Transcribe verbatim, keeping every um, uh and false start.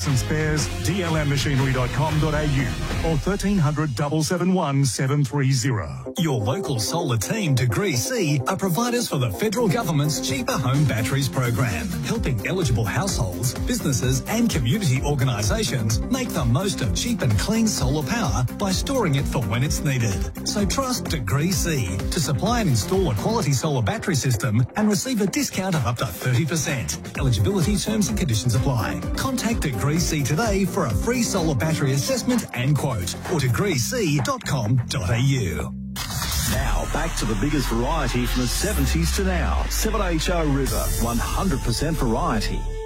and spares, d l m machinery dot com dot a u or thirteen hundred, seven seven one, seven three zero. Your local solar team, Degree C, are providers for the federal government's Cheaper Home Batteries program, helping eligible households, businesses and community organisations make the most of cheap and clean solar power by storing it for when it's needed. So trust Degree C to supply and install a quality solar battery system and receive a discount of up to thirty percent. Eligibility terms and conditions apply. Contact Degree C today for a free solar battery assessment and quote, or degree c dot com dot a u. Now, back to the biggest variety from the seventies to now. seven H O River, one hundred percent variety.